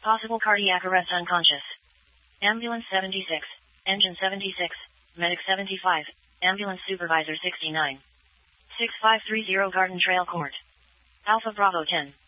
Possible cardiac arrest unconscious. Ambulance 76. Engine 76. Medic 75. Ambulance Supervisor 69. 6530 Garden Trail Court. Alpha Bravo 10.